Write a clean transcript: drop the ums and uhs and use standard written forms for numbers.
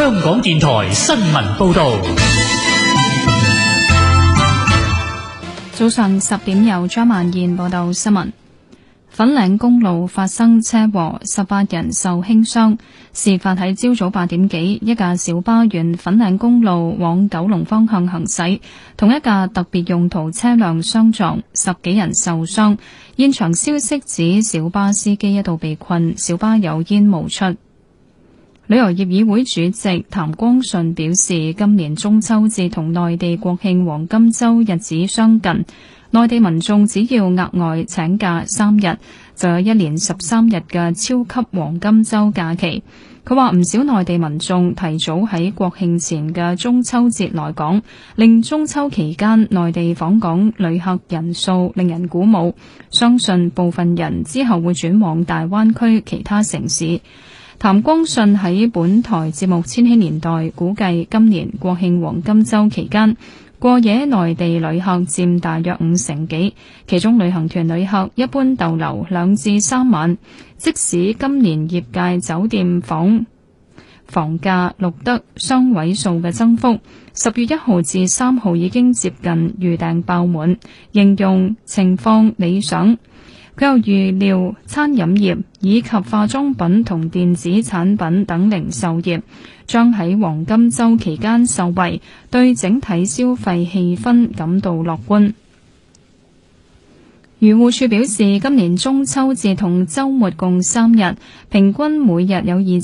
香港電台新聞報道。 早上10點由張曼燕報道新聞。粉嶺公路發生車禍，18人受輕傷。事發喺朝早8點幾，一架小巴沿粉嶺公路往九龍方向行駛，同一架特別用途車輛相撞，10幾人受傷。現場消息指小巴司機一度被困，小巴有煙冒出。旅遊業議會主席譚光順表示，今年中秋節同內地國慶黃金週日子相近，內地民眾只要額外請假3日，就有一連13日嘅超級黃金週假期。佢話唔少內地民眾提早喺國慶前嘅中秋節來港，令中秋期間內地訪港旅客人數令人鼓舞，相信部分人之後會轉往大灣區其他城市。譚光順喺本台節目《千禧年代》估計，今年國慶黃金週期間，過夜內地旅客佔大約50%幾，其中旅行團旅客一般逗留2至3晚。即使今年業界酒店房價錄得雙位數嘅增幅，10月1號至3號已經接近預訂爆滿，形容情況理想。佢又預料餐飲業以及化妝品同電子產品等零售業將喺黃金週期間受惠，對整體消費氣氛感到樂觀。漁護署表示，今年中秋節同週末共3日，平均每日有